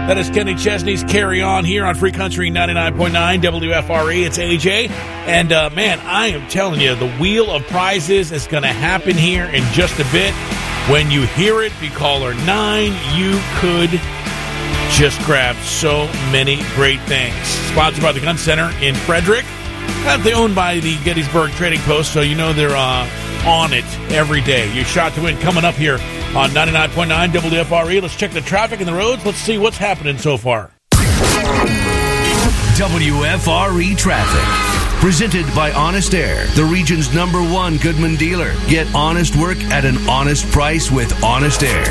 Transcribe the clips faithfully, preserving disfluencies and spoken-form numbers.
That is Kenny Chesney's Carry On here on Free Country ninety-nine point nine W F R E. It's A J. And, uh, man, I am telling you, the Wheel of Prizes is going to happen here in just a bit. When you hear it, be caller nine. You could just grab so many great things. Sponsored by the Gun Center in Frederick. They're owned by the Gettysburg Trading Post, so you know they're uh, on it every day. Your shot to win coming up here on ninety-nine point nine W F R E. Let's check the traffic and the roads. Let's see what's happening so far. W F R E traffic. Presented by Honest Air, the region's number one Goodman dealer. Get honest work at an honest price with Honest Air.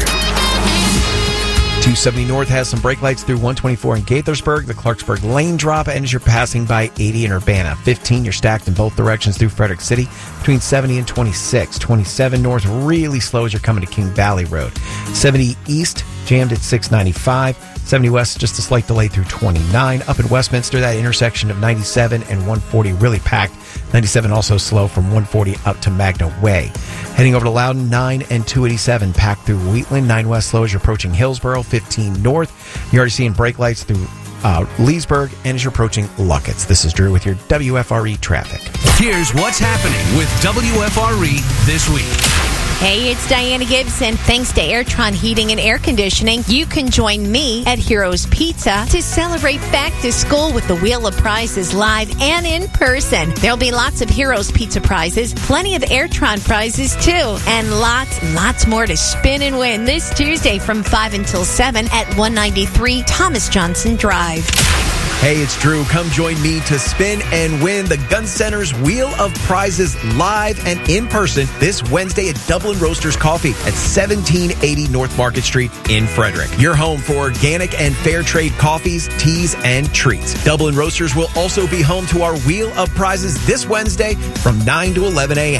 two seventy North has some brake lights through one twenty-four in Gaithersburg. The Clarksburg lane drop ends you're passing by eighty in Urbana. fifteen, you're stacked in both directions through Frederick City between seventy and twenty-six. twenty-seven North really slow as you're coming to King Valley Road. seventy East jammed at six ninety-five. seventy West, just a slight delay through twenty-nine. Up in Westminster, that intersection of ninety-seven and one forty really packed. ninety-seven also slow from one forty up to Magna Way. Heading over to Loudon, nine and two eighty-seven packed through Wheatland. nine West slow as you're approaching Hillsboro. fifteen North, you're already seeing brake lights through uh, Leesburg and as you're approaching Luckett's. This is Drew with your W F R E traffic. Here's what's happening with W F R E this week. Hey, it's Diana Gibson. Thanks to Airtron Heating and Air Conditioning, you can join me at Heroes Pizza to celebrate back to school with the Wheel of Prizes live and in person. There'll be lots of Heroes Pizza prizes, plenty of Airtron prizes too, and lots, lots more to spin and win this Tuesday from five until seven at one ninety-three Thomas Johnson Drive. Hey, it's Drew. Come join me to spin and win the Gun Center's Wheel of Prizes live and in person this Wednesday at Dublin Roasters Coffee at seventeen eighty North Market Street in Frederick. Your home for organic and fair trade coffees, teas, and treats. Dublin Roasters will also be home to our Wheel of Prizes this Wednesday from nine to eleven a.m.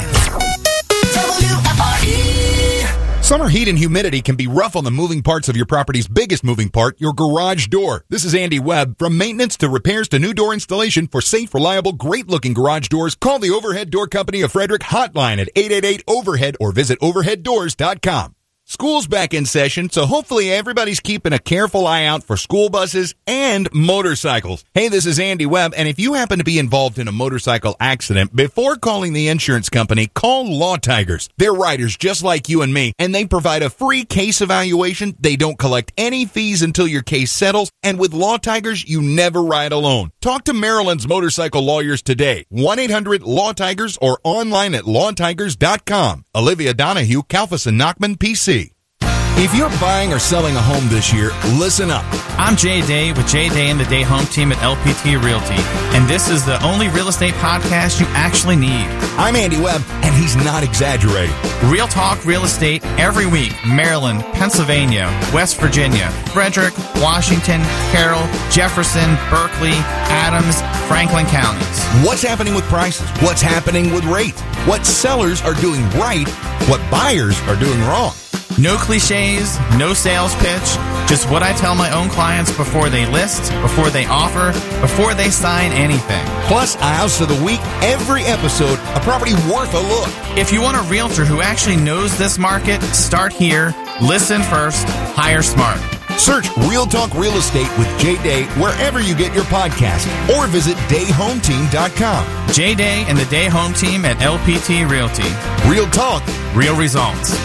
W F R E. Summer heat and humidity can be rough on the moving parts of your property's biggest moving part, your garage door. This is Andy Webb. From maintenance to repairs to new door installation for safe, reliable, great-looking garage doors, call the Overhead Door Company of Frederick hotline at eight eight eight overhead or visit overhead doors dot com. School's back in session, so hopefully everybody's keeping a careful eye out for school buses and motorcycles. Hey, this is Andy Webb, and if you happen to be involved in a motorcycle accident, before calling the insurance company, call Law Tigers. They're riders just like you and me, and they provide a free case evaluation. They don't collect any fees until your case settles, and with Law Tigers, you never ride alone. Talk to Maryland's motorcycle lawyers today. one eight hundred law tigers or online at law tigers dot com. Olivia Donahue, Kalfas and Nachman, P C. If you're buying or selling a home this year, listen up. I'm Jay Day with Jay Day and the Day Home Team at L P T Realty, and this is the only real estate podcast you actually need. I'm Andy Webb, and he's not exaggerating. Real talk real estate every week. Maryland, Pennsylvania, West Virginia, Frederick, Washington, Carroll, Jefferson, Berkeley, Adams, Franklin counties. What's happening with prices? What's happening with rates? What sellers are doing right? What buyers are doing wrong? No cliches, no sales pitch, just what I tell my own clients before they list, before they offer, before they sign anything. Plus, a house of the week, every episode, a property worth a look. If you want a realtor who actually knows this market, start here, listen first, hire smart. Search Real Talk Real Estate with Jay Day wherever you get your podcast, or visit day home team dot com. Jay Day and the Day Home Team at L P T Realty. Real talk, real results.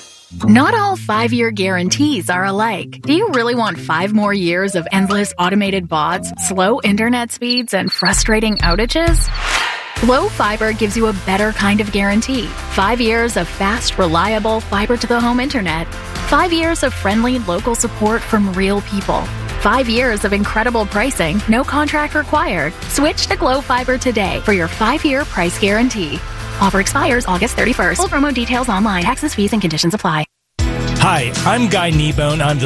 Not all five-year guarantees are alike. Do you really want five more years of endless automated bots, slow internet speeds, and frustrating outages? Glo Fiber gives you a better kind of guarantee. Five years of fast, reliable fiber-to-the-home internet. Five years of friendly local support from real people. Five years of incredible pricing, no contract required. Switch to Glo Fiber today for your five-year price guarantee. Offer expires August thirty-first. Full promo details online. Taxes, fees, and conditions apply. Hi, I'm Guy Kneebone. I'm the